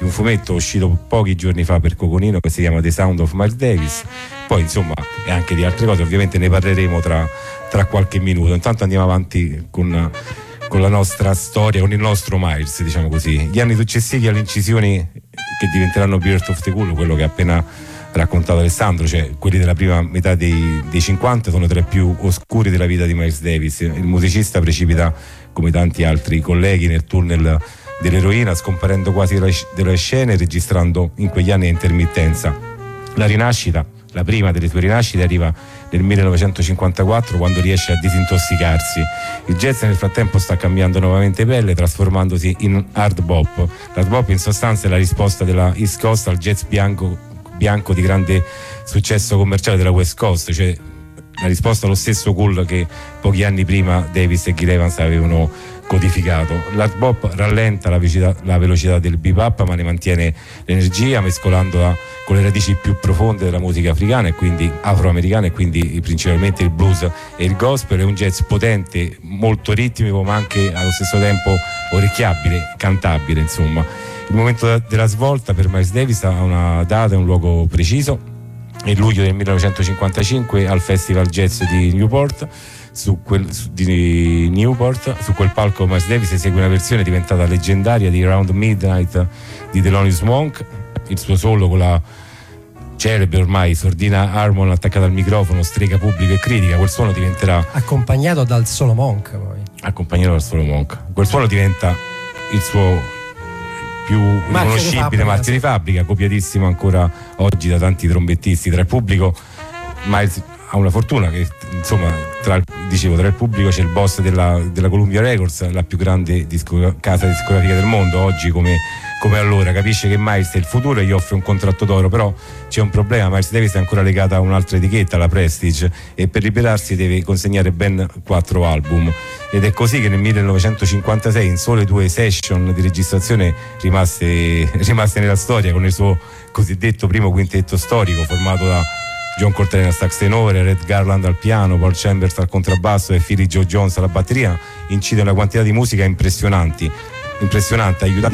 un fumetto uscito pochi giorni fa per Coconino che si chiama The Sound of Miles Davis. Poi insomma, e anche di altre cose, ovviamente ne parleremo tra qualche minuto. Intanto andiamo avanti con la nostra storia, con il nostro Miles, diciamo così. Gli anni successivi alle incisioni che diventeranno Birth of the Cool, quello che ha appena raccontato Alessandro, cioè quelli della prima metà dei 50, sono tra i più oscuri della vita di Miles Davis. Il musicista precipita, come tanti altri colleghi, nel tunnel dell'eroina, scomparendo quasi dalle scene e registrando in quegli anni a intermittenza. La rinascita, la prima delle sue rinascite, arriva nel 1954, quando riesce a disintossicarsi. Il jazz nel frattempo sta cambiando nuovamente pelle, trasformandosi in hard bop. L'hard bop in sostanza è la risposta della East Coast al jazz bianco di grande successo commerciale della West Coast, cioè la risposta allo stesso cool che pochi anni prima Davis e Gil Evans avevano codificato. L'hard bop rallenta la velocità del bebop, ma ne mantiene l'energia, mescolandola con le radici più profonde della musica africana e quindi afroamericana, e quindi principalmente il blues e il gospel. È un jazz potente, molto ritmico, ma anche allo stesso tempo orecchiabile, cantabile, insomma. Il momento della svolta per Miles Davis ha una data e un luogo preciso: è luglio del 1955 al Festival Jazz di Newport. Su quel palco Miles Davis esegue una versione diventata leggendaria di Around Midnight di Thelonious Monk. Il suo solo, con la celebre ormai sordina Harmon attaccata al microfono, strega pubblico e critica, quel suono diventerà accompagnato dal solo Monk. Quel suono diventa il suo più riconoscibile marchio di fabbrica, copiatissimo ancora oggi da tanti trombettisti. Tra il pubblico Miles ha una fortuna che, insomma, tra il pubblico c'è il boss della Columbia Records, la più grande casa discografica del mondo, oggi come allora. Capisce che Miles è il futuro e gli offre un contratto d'oro, però c'è un problema: Miles Davis è ancora legato a un'altra etichetta, la Prestige, e per liberarsi deve consegnare ben 4 album. Ed è così che nel 1956, in sole 2 session di registrazione rimaste nella storia, con il suo cosiddetto primo quintetto storico formato da John Coltrane al sax tenore, Red Garland al piano, Paul Chambers al contrabbasso e Philly Joe Jones alla batteria, incide una quantità di musica impressionante, aiutata